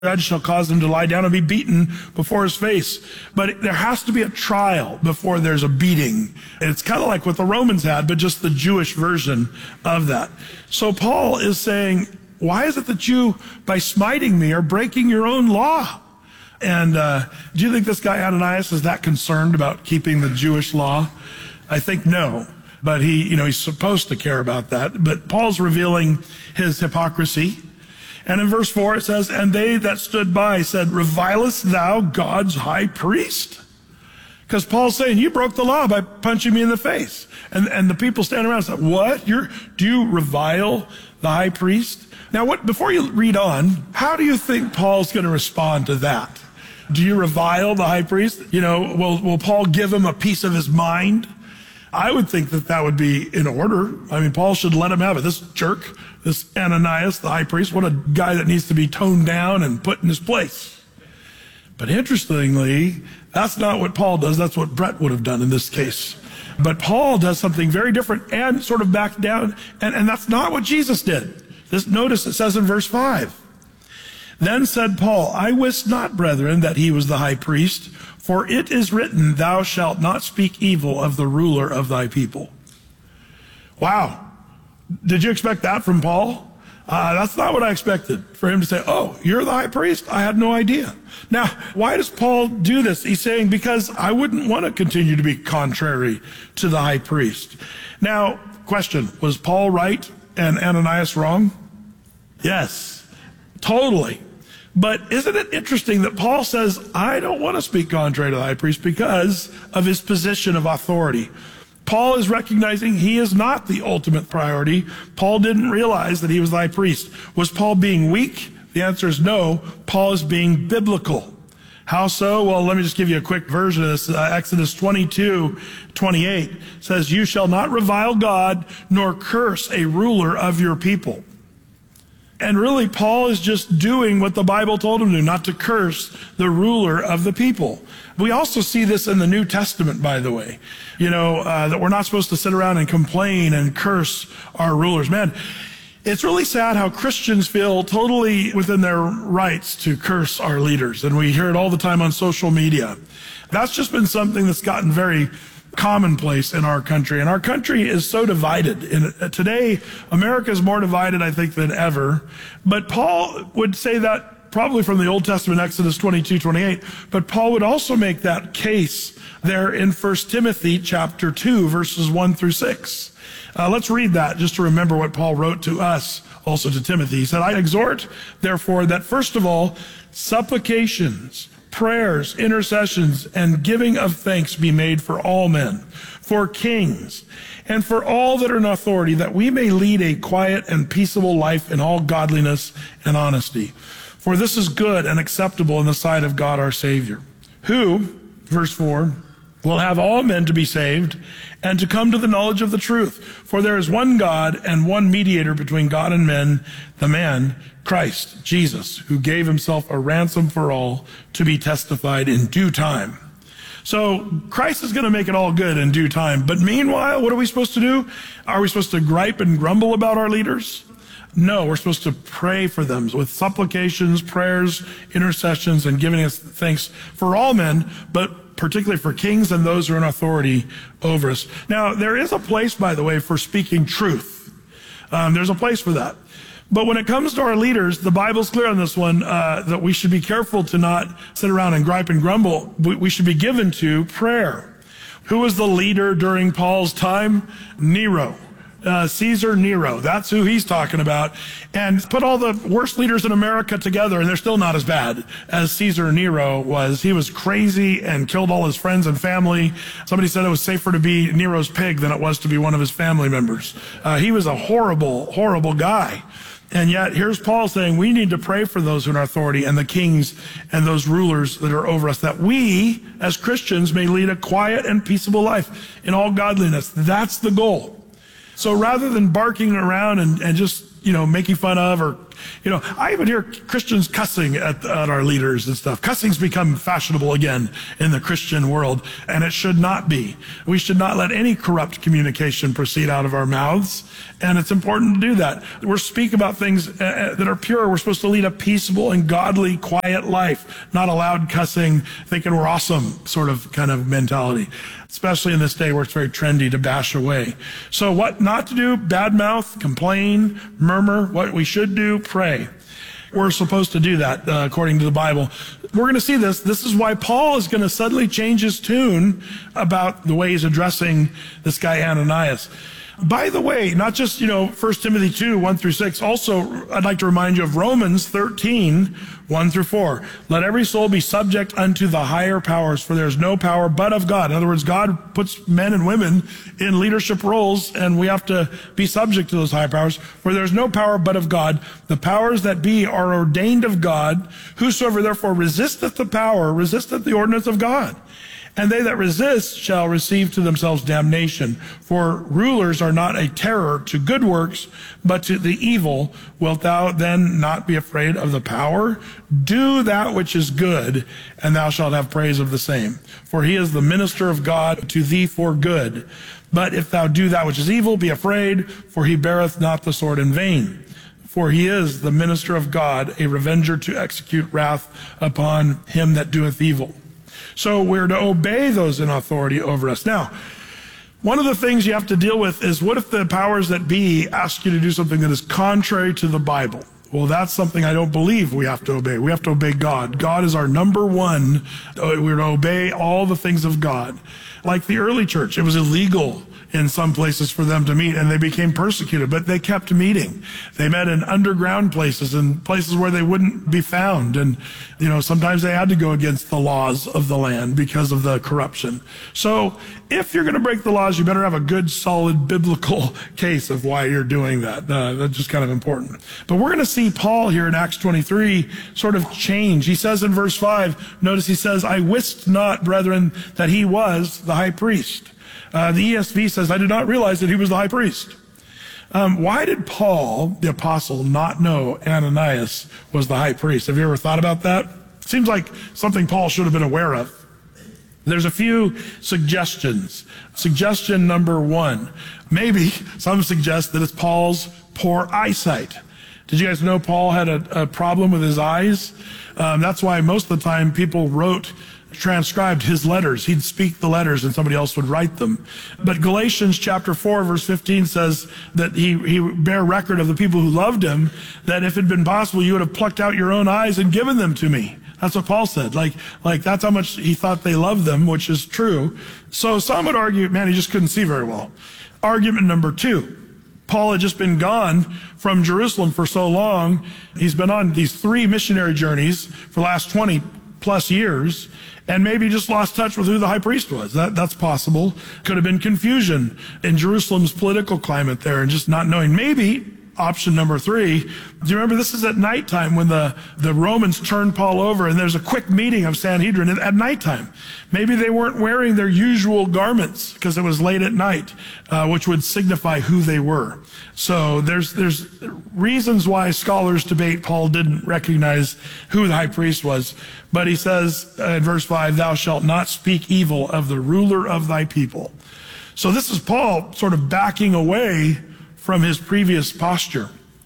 judge shall cause him to lie down and be beaten before his face. But there has to be a trial before there's a beating. It's kind of like what the Romans had, but just the Jewish version of that. So Paul is saying, why is it that you, by smiting me, are breaking your own law? And do you think this guy Ananias is that concerned about keeping the Jewish law? I think no. But he's supposed to care about that. But Paul's revealing his hypocrisy. And in verse 4 it says, and they that stood by said, revilest thou God's high priest? Because Paul's saying, you broke the law by punching me in the face. And the people standing around said, what? Do you revile the high priest? Now, before you read on, how do you think Paul's going to respond to that? Do you revile the high priest? Will Paul give him a piece of his mind? I would think that would be in order. I mean, Paul should let him have it. This jerk, this Ananias, the high priest, what a guy that needs to be toned down and put in his place. But interestingly, that's not what Paul does. That's what Brett would have done in this case. But Paul does something very different and sort of back down. And that's not what Jesus did. Notice it says in verse 5. Then said Paul, I wist not, brethren, that he was the high priest, for it is written, thou shalt not speak evil of the ruler of thy people. Wow. Did you expect that from Paul? That's not what I expected, for him to say, oh, you're the high priest? I had no idea. Now, why does Paul do this? He's saying, because I wouldn't want to continue to be contrary to the high priest. Now, question, was Paul right and Ananias wrong? Yes, totally. But isn't it interesting that Paul says, I don't want to speak contrary to the high priest because of his position of authority. Paul is recognizing he is not the ultimate priority. Paul didn't realize that he was the high priest. Was Paul being weak? The answer is no. Paul is being biblical. How so? Well, let me just give you a quick version of this. Exodus 22:28 says, you shall not revile God nor curse a ruler of your people. And really, Paul is just doing what the Bible told him to do, not to curse the ruler of the people. We also see this in the New Testament, by the way, that we're not supposed to sit around and complain and curse our rulers. Man, it's really sad how Christians feel totally within their rights to curse our leaders. And we hear it all the time on social media. That's just been something that's gotten very commonplace in our country. And our country is so divided. Today, America is more divided, I think, than ever. But Paul would say that probably from the Old Testament, Exodus 22:28. But Paul would also make that case there in 1 Timothy chapter 2, verses 1 through 6. Let's read that just to remember what Paul wrote to us, also to Timothy. He said, I exhort, therefore, that first of all, supplications, prayers, intercessions, and giving of thanks be made for all men, for kings, and for all that are in authority, that we may lead a quiet and peaceable life in all godliness and honesty. For this is good and acceptable in the sight of God our Savior, who, verse 4, will have all men to be saved and to come to the knowledge of the truth. For there is one God and one mediator between God and men, the man, Christ Jesus, who gave himself a ransom for all to be testified in due time. So Christ is going to make it all good in due time. But meanwhile, what are we supposed to do? Are we supposed to gripe and grumble about our leaders? No, we're supposed to pray for them with supplications, prayers, intercessions, and giving us thanks for all men, but particularly for kings and those who are in authority over us. Now, there is a place, by the way, for speaking truth. There's a place for that. But when it comes to our leaders, the Bible's clear on this one, that we should be careful to not sit around and gripe and grumble. We should be given to prayer. Who was the leader during Paul's time? Nero. Caesar Nero. That's who he's talking about. And put all the worst leaders in America together, and they're still not as bad as Caesar Nero was. He was crazy and killed all his friends and family. Somebody said it was safer to be Nero's pig than it was to be one of his family members. He was a horrible, horrible guy. And yet, here's Paul saying we need to pray for those in authority and the kings and those rulers that are over us, that we, as Christians, may lead a quiet and peaceable life in all godliness. That's the goal. So rather than barking around and just, making fun of or I even hear Christians cussing at our leaders and stuff. Cussing's become fashionable again in the Christian world, and it should not be. We should not let any corrupt communication proceed out of our mouths, and it's important to do that. We're speak about things that are pure. We're supposed to lead a peaceable and godly, quiet life, not a loud cussing, thinking we're awesome sort of kind of mentality, especially in this day where it's very trendy to bash away. So what not to do? Badmouth, complain, murmur. What we should do? Pray. We're supposed to do that according to the Bible. We're going to see this. This is why Paul is going to suddenly change his tune about the way he's addressing this guy Ananias. By the way, not just, 1 Timothy 2, 1 through 6. Also, I'd like to remind you of Romans 13, 1 through 4. Let every soul be subject unto the higher powers, for there is no power but of God. In other words, God puts men and women in leadership roles, and we have to be subject to those higher powers. For there is no power but of God. The powers that be are ordained of God. Whosoever therefore resisteth the power, resisteth the ordinance of God. And they that resist shall receive to themselves damnation. For rulers are not a terror to good works, but to the evil. Wilt thou then not be afraid of the power? Do that which is good, and thou shalt have praise of the same. For he is the minister of God to thee for good. But if thou do that which is evil, be afraid, for he beareth not the sword in vain. For he is the minister of God, a revenger to execute wrath upon him that doeth evil. So we're to obey those in authority over us. Now, one of the things you have to deal with is, what if the powers that be ask you to do something that is contrary to the Bible? Well, that's something I don't believe we have to obey. We have to obey God. God is our number one. We're to obey all the things of God. Like the early church, it was illegal in some places for them to meet, and they became persecuted, but they kept meeting. They met in underground places and places where they wouldn't be found. And, sometimes they had to go against the laws of the land because of the corruption. So if you're going to break the laws, you better have a good, solid biblical case of why you're doing that. That's just kind of important. But we're going to see Paul here in Acts 23 sort of change. He says in verse 5, notice he says, I wist not, brethren, that he was the high priest. The ESV says, I did not realize that he was the high priest. Why did Paul, the apostle, not know Ananias was the high priest? Have you ever thought about that? Seems like something Paul should have been aware of. There's a few suggestions. Suggestion number 1. Maybe some suggest that it's Paul's poor eyesight. Did you guys know Paul had a problem with his eyes? That's why most of the time people transcribed his letters. He'd speak the letters and somebody else would write them. But Galatians chapter 4 verse 15 says that he bear record of the people who loved him, that if it had been possible, you would have plucked out your own eyes and given them to me. That's what Paul said. Like that's how much he thought they loved them, which is true. So some would argue, man, he just couldn't see very well. Argument number 2. Paul had just been gone from Jerusalem for so long. He's been on these 3 missionary journeys for the last 20 plus years, and maybe just lost touch with who the high priest was. That's possible. Could have been confusion in Jerusalem's political climate there and just not knowing. Maybe option number 3, do you remember this is at nighttime when the Romans turned Paul over and there's a quick meeting of Sanhedrin at nighttime. Maybe they weren't wearing their usual garments because it was late at night, which would signify who they were. So there's reasons why scholars debate Paul didn't recognize who the high priest was. But he says in verse 5, thou shalt not speak evil of the ruler of thy people. So this is Paul sort of backing away from his previous posture.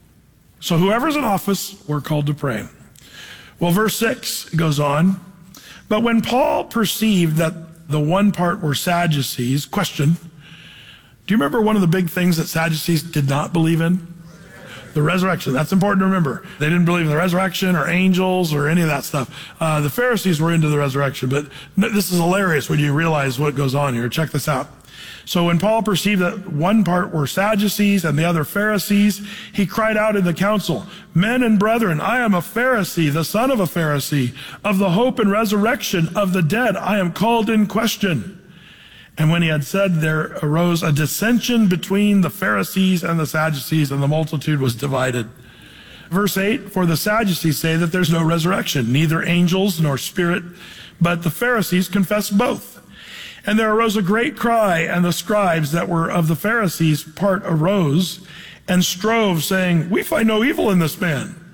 So whoever's in office, we're called to pray. Well, verse 6 goes on. But when Paul perceived that the one part were Sadducees, question, do you remember one of the big things that Sadducees did not believe in? The resurrection. That's important to remember. They didn't believe in the resurrection or angels or any of that stuff. The Pharisees were into the resurrection, but this is hilarious when you realize what goes on here. Check this out. So when Paul perceived that one part were Sadducees and the other Pharisees, he cried out in the council, men and brethren, I am a Pharisee, the son of a Pharisee. Of the hope and resurrection of the dead, I am called in question. And when he had said, there arose a dissension between the Pharisees and the Sadducees, and the multitude was divided. Verse 8, for the Sadducees say that there's no resurrection, neither angels nor spirit, but the Pharisees confess both. And there arose a great cry, and the scribes that were of the Pharisees' part arose and strove, saying, we find no evil in this man.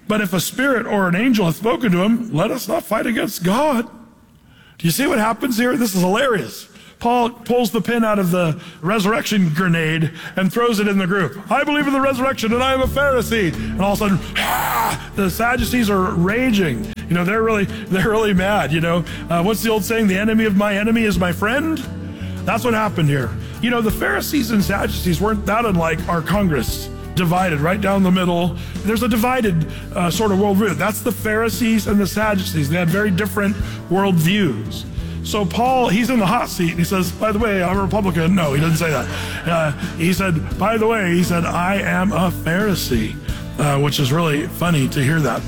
But if a spirit or an angel hath spoken to him, let us not fight against God. Do you see what happens here? This is hilarious. Paul pulls the pin out of the resurrection grenade and throws it in the group. I believe in the resurrection and I am a Pharisee. And all of a sudden, the Sadducees are raging. They're really mad. What's the old saying? The enemy of my enemy is my friend. That's what happened here. The Pharisees and Sadducees weren't that unlike our Congress. Divided right down the middle. There's a divided sort of worldview. That's the Pharisees and the Sadducees. They had very different worldviews. So Paul, he's in the hot seat, and he says, by the way, I'm a Republican. No, he doesn't say that. He said, by the way, I am a Pharisee, which is really funny to hear that.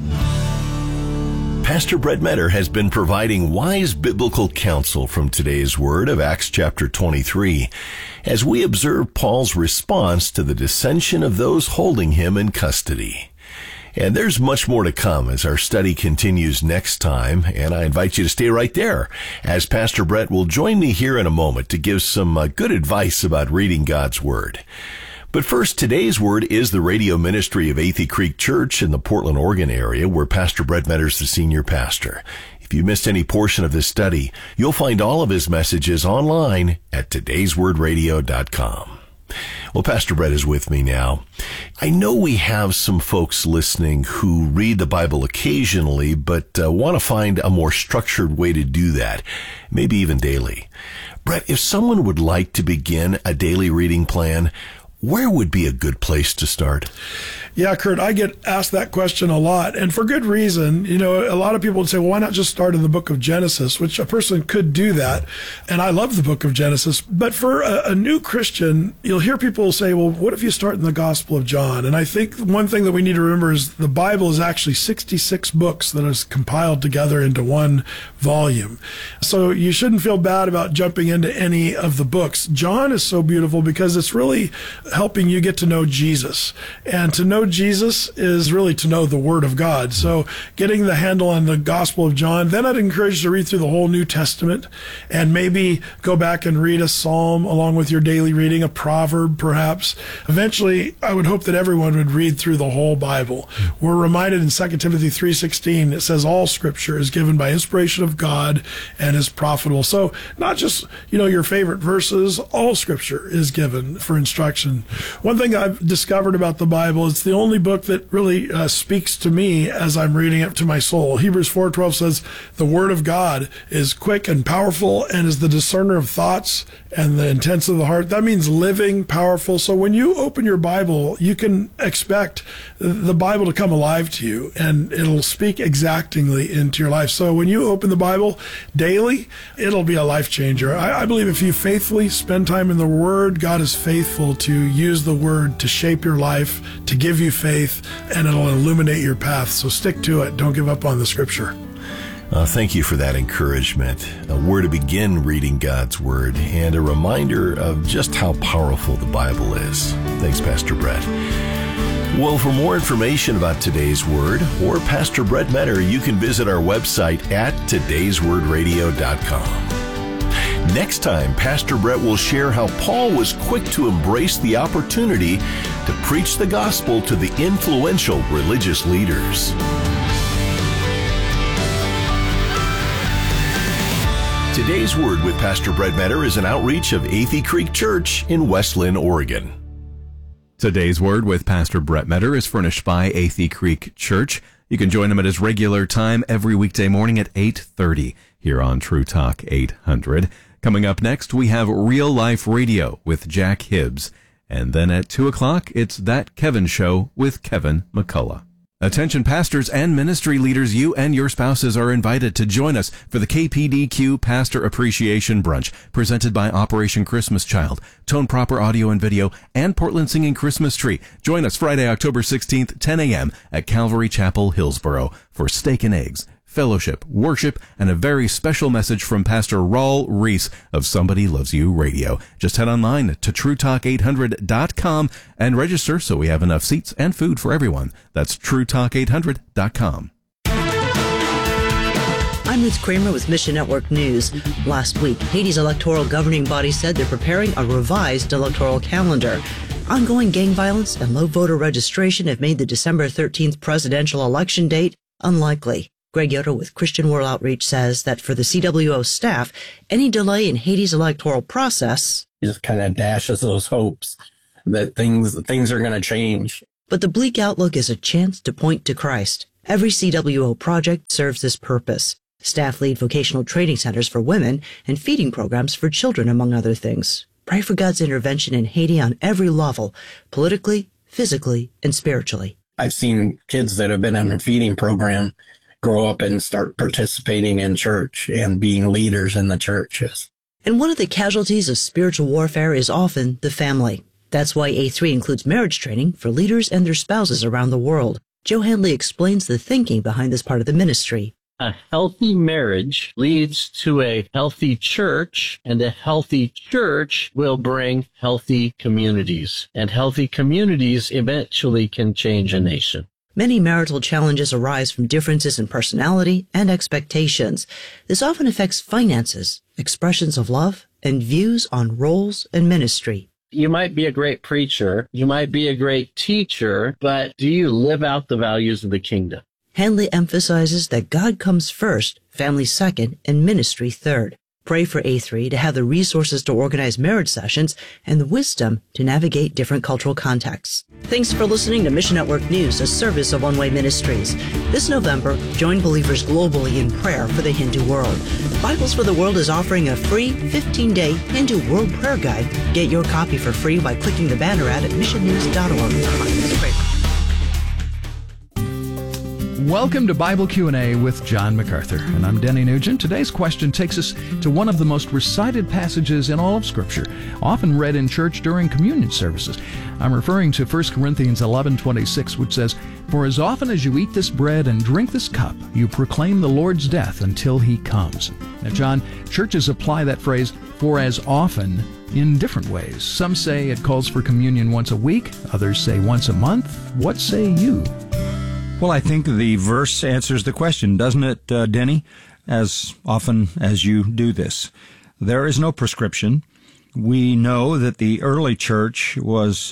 Pastor Brett Metter has been providing wise biblical counsel from today's word of Acts chapter 23 as we observe Paul's response to the dissension of those holding him in custody. And there's much more to come as our study continues next time, and I invite you to stay right there as Pastor Brett will join me here in a moment to give some good advice about reading God's Word. But first, today's word is the radio ministry of Athey Creek Church in the Portland, Oregon area, where Pastor Brett Metter is the senior pastor. If you missed any portion of this study, you'll find all of his messages online at todayswordradio.com. Well, Pastor Brett is with me now. I know we have some folks listening who read the Bible occasionally, but want to find a more structured way to do that, maybe even daily. Brett, if someone would like to begin a daily reading plan, where would be a good place to start? Yeah, Kurt, I get asked that question a lot, and for good reason. A lot of people would say, well, why not just start in the book of Genesis, which a person could do that. And I love the book of Genesis. But for a new Christian, you'll hear people say, well, what if you start in the Gospel of John? And I think one thing that we need to remember is the Bible is actually 66 books that is compiled together into one volume. So you shouldn't feel bad about jumping into any of the books. John is so beautiful because it's really helping you get to know Jesus. And to know Jesus is really to know the Word of God. So getting the handle on the Gospel of John, then I'd encourage you to read through the whole New Testament and maybe go back and read a psalm along with your daily reading, a proverb perhaps. Eventually, I would hope that everyone would read through the whole Bible. We're reminded in 2 Timothy 3:16, it says all Scripture is given by inspiration of God and is profitable. So not just, your favorite verses, all Scripture is given for instruction. One thing I've discovered about the Bible, it's the only book that really speaks to me as I'm reading it to my soul. Hebrews 4:12 says, the Word of God is quick and powerful and is the discerner of thoughts and the intents of the heart. That means living, powerful. So when you open your Bible, you can expect the Bible to come alive to you, and it'll speak exactingly into your life. So when you open the Bible daily, it'll be a life changer. I believe if you faithfully spend time in the Word, God is faithful to use the Word to shape your life, to give you faith, and it'll illuminate your path. So stick to it. Don't give up on the Scripture. Thank you for that encouragement. Where to begin reading God's Word, and a reminder of just how powerful the Bible is. Thanks, Pastor Brett. Well, for more information about today's Word or Pastor Brett Metter, you can visit our website at todayswordradio.com. Next time, Pastor Brett will share how Paul was quick to embrace the opportunity to preach the gospel to the influential religious leaders. Today's Word with Pastor Brett Metter is an outreach of Athey Creek Church in West Linn, Oregon. Today's Word with Pastor Brett Metter is furnished by Athey Creek Church. You can join him at his regular time every weekday morning at 8:30 here on True Talk 800. Coming up next, we have Real Life Radio with Jack Hibbs. And then at 2 o'clock, it's That Kevin Show with Kevin McCullough. Attention pastors and ministry leaders, you and your spouses are invited to join us for the KPDQ Pastor Appreciation Brunch, presented by Operation Christmas Child, Tone Proper Audio and Video, and Portland Singing Christmas Tree. Join us Friday, October 16th, 10 a.m. at Calvary Chapel, Hillsboro for steak and eggs, fellowship, worship, and a very special message from Pastor Raul Reese of Somebody Loves You Radio. Just head online to TrueTalk800.com and register so we have enough seats and food for everyone. That's TrueTalk800.com. I'm Ruth Kramer with Mission Network News. Last week, Haiti's electoral governing body said they're preparing a revised electoral calendar. Ongoing gang violence and low voter registration have made the December 13th presidential election date unlikely. Greg Yoder with Christian World Outreach says that for the CWO staff, any delay in Haiti's electoral process just kind of dashes those hopes that things are going to change. But the bleak outlook is a chance to point to Christ. Every CWO project serves this purpose. Staff lead vocational training centers for women and feeding programs for children, among other things. Pray for God's intervention in Haiti on every level, politically, physically, and spiritually. I've seen kids that have been in a feeding program grow up and start participating in church and being leaders in the churches. And one of the casualties of spiritual warfare is often the family. That's why A3 includes marriage training for leaders and their spouses around the world. Joe Handley explains the thinking behind this part of the ministry. A healthy marriage leads to a healthy church, and a healthy church will bring healthy communities. And healthy communities eventually can change a nation. Many marital challenges arise from differences in personality and expectations. This often affects finances, expressions of love, and views on roles and ministry. You might be a great preacher, you might be a great teacher, but do you live out the values of the kingdom? Handley emphasizes that God comes first, family second, and ministry third. Pray for A3 to have the resources to organize marriage sessions and the wisdom to navigate different cultural contexts. Thanks for listening to Mission Network News, a service of One Way Ministries. This November, join believers globally in prayer for the Hindu world. Bibles for the World is offering a free 15-day Hindu World Prayer Guide. Get your copy for free by clicking the banner ad at missionnews.org. Welcome to Bible Q&A with John MacArthur, and I'm Denny Nugent. Today's question takes us to one of the most recited passages in all of Scripture, often read in church during communion services. I'm referring to 1 Corinthians 11:26, which says, "For as often as you eat this bread and drink this cup, you proclaim the Lord's death until He comes." Now, John, churches apply that phrase, "for as often," in different ways. Some say it calls for communion once a week, others say once a month. What say you? Well, I think the verse answers the question, doesn't it, Denny? As often as you do this. There is no prescription. We know that the early church was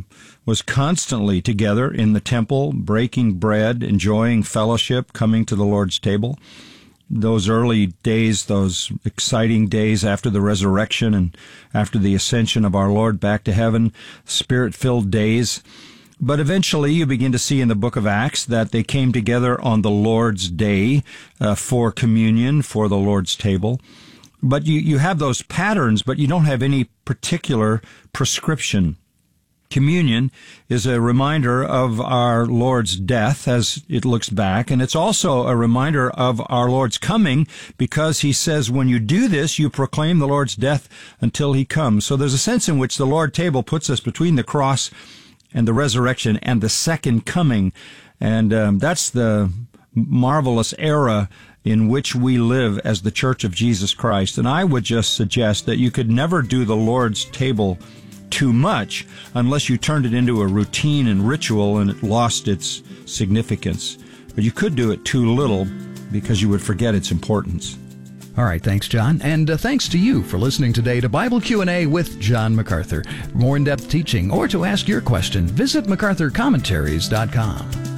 constantly together in the temple, breaking bread, enjoying fellowship, coming to the Lord's table. Those early days, those exciting days after the resurrection and after the ascension of our Lord back to heaven, Spirit-filled days. But eventually you begin to see in the book of Acts that they came together on the Lord's Day for communion, for the Lord's table. But you have those patterns, but you don't have any particular prescription. Communion is a reminder of our Lord's death as it looks back, and it's also a reminder of our Lord's coming, because He says when you do this, you proclaim the Lord's death until He comes. So there's a sense in which the Lord's table puts us between the cross and the resurrection and the second coming. And that's the marvelous era in which we live as the Church of Jesus Christ. And I would just suggest that you could never do the Lord's table too much unless you turned it into a routine and ritual and it lost its significance. But you could do it too little because you would forget its importance. All right, thanks, John. And thanks to you for listening today to Bible Q&A with John MacArthur. For more in-depth teaching or to ask your question, visit MacArthurCommentaries.com.